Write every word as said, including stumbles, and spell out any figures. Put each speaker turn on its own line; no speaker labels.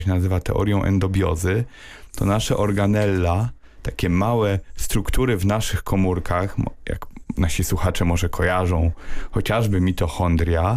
się nazywa teorią endobiozy, to nasze organella, takie małe struktury w naszych komórkach, jak nasi słuchacze może kojarzą, chociażby mitochondria,